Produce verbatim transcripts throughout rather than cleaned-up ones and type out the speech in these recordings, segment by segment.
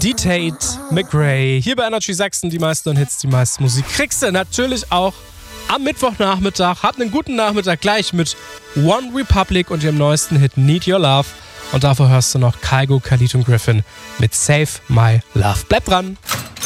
D-Tate McRae. Hier bei Energy Sachsen, die meisten Hits, die meiste Musik kriegst du natürlich auch am Mittwochnachmittag. Habt einen guten Nachmittag gleich mit One Republic und ihrem neuesten Hit Need Your Love. Und davor hörst du noch Kygo, Khalid und Griffin mit Save My Love. Bleib dran!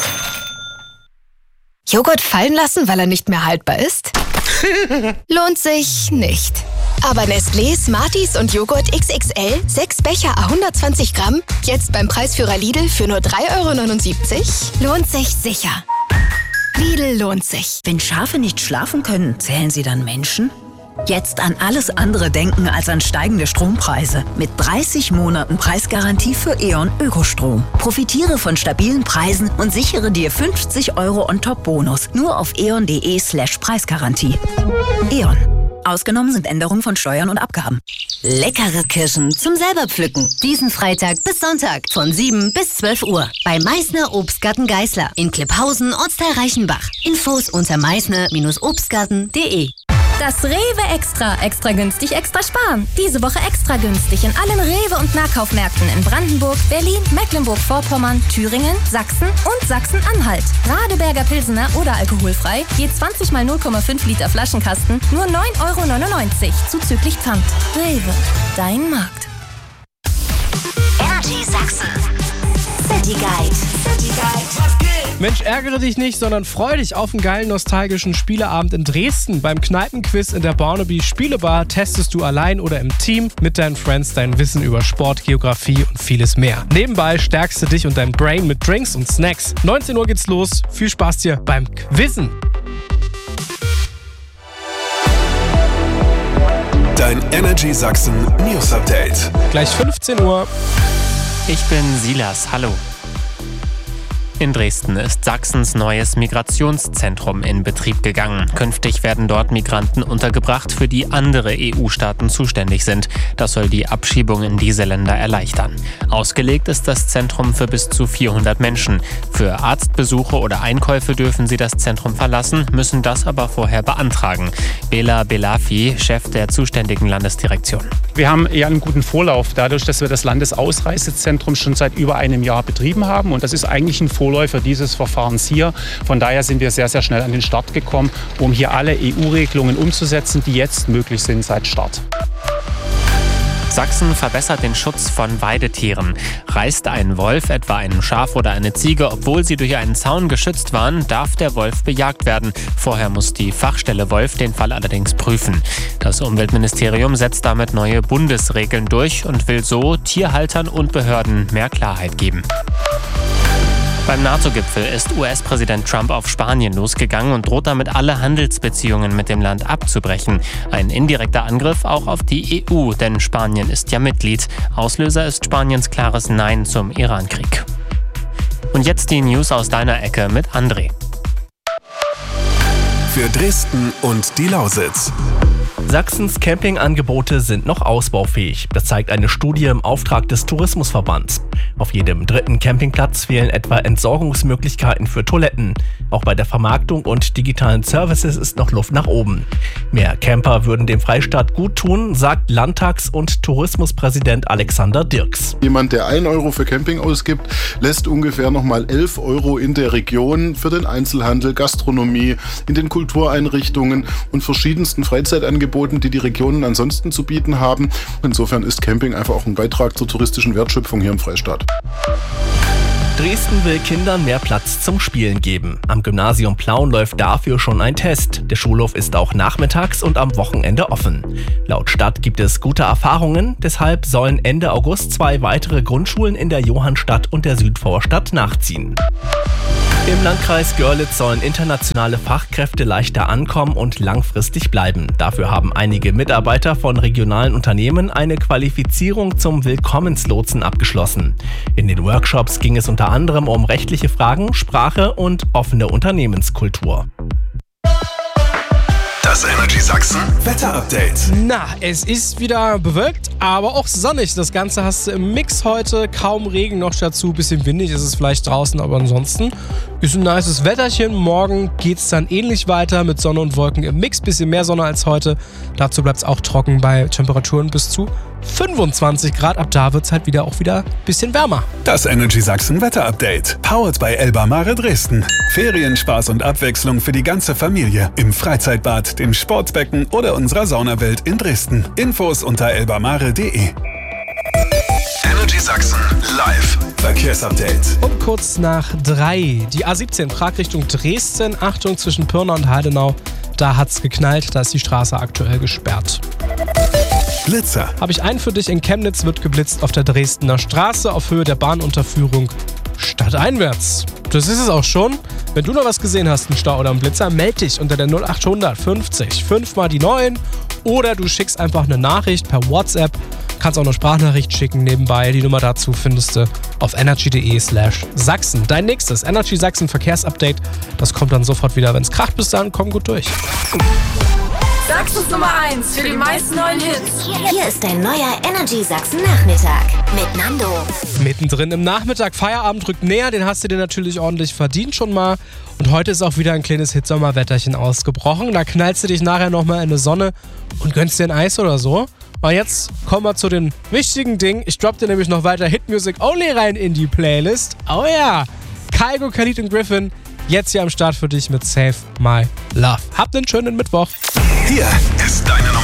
Joghurt fallen lassen, weil er nicht mehr haltbar ist? Lohnt sich nicht. Aber Nestlé, Smarties und Joghurt X X L, sechs Becher à hundertzwanzig Gramm, jetzt beim Preisführer Lidl für nur drei Euro neunundsiebzig? Lohnt sich sicher. Lidl lohnt sich. Wenn Schafe nicht schlafen können, zählen sie dann Menschen? Jetzt an alles andere denken als an steigende Strompreise. Mit dreißig Monaten Preisgarantie für E.ON Ökostrom. Profitiere von stabilen Preisen und sichere dir fünfzig Euro On-Top-Bonus. Nur auf eon.de slash Preisgarantie. E.ON. Ausgenommen sind Änderungen von Steuern und Abgaben. Leckere Kirschen zum selber pflücken. Diesen Freitag bis Sonntag von sieben bis zwölf Uhr bei Meißner Obstgarten Geißler in Klipphausen, Ortsteil Reichenbach. Infos unter meißner Obstgarten punkt de. Das Rewe Extra. Extra günstig, extra sparen. Diese Woche extra günstig in allen Rewe- und Nahkaufmärkten in Brandenburg, Berlin, Mecklenburg-Vorpommern, Thüringen, Sachsen und Sachsen-Anhalt. Radeberger Pilsener oder alkoholfrei, je zwanzig mal null Komma fünf Liter Flaschenkasten, nur neun Euro neunundneunzig, zuzüglich Pfand. Rewe, dein Markt. Energy Sachsen. City Guide. City Guide. Mensch, ärgere dich nicht, sondern freu dich auf einen geilen nostalgischen Spieleabend in Dresden. Beim Kneipenquiz in der Barnaby Spielebar testest du allein oder im Team mit deinen Friends dein Wissen über Sport, Geografie und vieles mehr. Nebenbei stärkst du dich und dein Brain mit Drinks und Snacks. neunzehn Uhr geht's los. Viel Spaß dir beim Quizzen. Dein Energy Sachsen News Update. Gleich fünfzehn Uhr. Ich bin Silas. Hallo. In Dresden ist Sachsens neues Migrationszentrum in Betrieb gegangen. Künftig werden dort Migranten untergebracht, für die andere E U-Staaten zuständig sind. Das soll die Abschiebung in diese Länder erleichtern. Ausgelegt ist das Zentrum für bis zu vierhundert Menschen. Für Arztbesuche oder Einkäufe dürfen sie das Zentrum verlassen, müssen das aber vorher beantragen. Bela Belafi, Chef der zuständigen Landesdirektion. Wir haben eher einen guten Vorlauf, dadurch, dass wir das Landesausreisezentrum schon seit über einem Jahr betrieben haben. Und das ist eigentlich ein Vorläufer dieses Verfahrens hier. Von daher sind wir sehr, sehr schnell an den Start gekommen, um hier alle E U-Regelungen umzusetzen, die jetzt möglich sind seit Start. Sachsen verbessert den Schutz von Weidetieren. Reißt ein Wolf etwa ein Schaf oder eine Ziege, obwohl sie durch einen Zaun geschützt waren, darf der Wolf bejagt werden. Vorher muss die Fachstelle Wolf den Fall allerdings prüfen. Das Umweltministerium setzt damit neue Bundesregeln durch und will so Tierhaltern und Behörden mehr Klarheit geben. Beim NATO-Gipfel ist U S-Präsident Trump auf Spanien losgegangen und droht damit, alle Handelsbeziehungen mit dem Land abzubrechen. Ein indirekter Angriff auch auf die E U, denn Spanien ist ja Mitglied. Auslöser ist Spaniens klares Nein zum Iran-Krieg. Und jetzt die News aus deiner Ecke mit André. Für Dresden und die Lausitz. Sachsens Campingangebote sind noch ausbaufähig. Das zeigt eine Studie im Auftrag des Tourismusverbands. Auf jedem dritten Campingplatz fehlen etwa Entsorgungsmöglichkeiten für Toiletten. Auch bei der Vermarktung und digitalen Services ist noch Luft nach oben. Mehr Camper würden dem Freistaat gut tun, sagt Landtags- und Tourismuspräsident Alexander Dirks. Jemand, der ein Euro für Camping ausgibt, lässt ungefähr nochmal elf Euro in der Region für den Einzelhandel, Gastronomie, in den Kultureinrichtungen und verschiedensten Freizeitangeboten, die die Regionen ansonsten zu bieten haben. Insofern ist Camping einfach auch ein Beitrag zur touristischen Wertschöpfung hier im Freistaat. Dresden will Kindern mehr Platz zum Spielen geben. Am Gymnasium Plauen läuft dafür schon ein Test. Der Schulhof ist auch nachmittags und am Wochenende offen. Laut Stadt gibt es gute Erfahrungen, deshalb sollen Ende August zwei weitere Grundschulen in der Johannstadt und der Südvorstadt nachziehen. Im Landkreis Görlitz sollen internationale Fachkräfte leichter ankommen und langfristig bleiben. Dafür haben einige Mitarbeiter von regionalen Unternehmen eine Qualifizierung zum Willkommenslotsen abgeschlossen. In den Workshops ging es unter anderem um rechtliche Fragen, Sprache und offene Unternehmenskultur. Das Energy Sachsen Wetter-Update. Na, es ist wieder bewölkt, aber auch sonnig. Das Ganze hast du im Mix heute. Kaum Regen noch dazu. Bisschen windig ist es vielleicht draußen, aber ansonsten ist ein nices Wetterchen. Morgen geht's dann ähnlich weiter mit Sonne und Wolken im Mix. Bisschen mehr Sonne als heute. Dazu bleibt es auch trocken bei Temperaturen bis zu fünfundzwanzig Grad. Ab da wird es halt wieder auch wieder ein bisschen wärmer. Das Energy Sachsen Wetter Update. Powered by Elba Mare Dresden. Ferien, Spaß und Abwechslung für die ganze Familie. Im Freizeitbad, dem Sportbecken oder unserer Saunawelt in Dresden. Infos unter elbamare punkt de. Energy Sachsen live. Verkehrsupdate. Um kurz nach drei. Die A siebzehn Prag Richtung Dresden. Achtung, zwischen Pirna und Heidenau. Da hat's geknallt. Da ist die Straße aktuell gesperrt. Blitzer. Habe ich einen für dich. In Chemnitz wird geblitzt auf der Dresdner Straße auf Höhe der Bahnunterführung stadteinwärts. Das ist es auch schon. Wenn du noch was gesehen hast, einen Stau oder einen Blitzer, melde dich unter der null achthundert fünfzig fünf mal die neun oder du schickst einfach eine Nachricht per WhatsApp. Kannst auch eine Sprachnachricht schicken nebenbei. Die Nummer dazu findest du auf energy.de slash Sachsen. Dein nächstes Energy Sachsen Verkehrsupdate. Das kommt dann sofort wieder. Wenn es kracht, bis dann, komm gut durch. Sachsens Nummer eins für die meisten neuen Hits. Hier ist dein neuer Energy Sachsen Nachmittag mit Nando. Mittendrin im Nachmittag, Feierabend rückt näher, den hast du dir natürlich ordentlich verdient schon mal. Und heute ist auch wieder ein kleines Hitsommerwetterchen ausgebrochen. Da knallst du dich nachher nochmal in die Sonne und gönnst dir ein Eis oder so. Und jetzt kommen wir zu den wichtigen Dingen. Ich droppe dir nämlich noch weiter Hit Music Only rein in die Playlist. Oh ja, Kygo, Khalid und Griffin, jetzt hier am Start für dich mit Save My Love. Habt einen schönen Mittwoch. Hier ist deine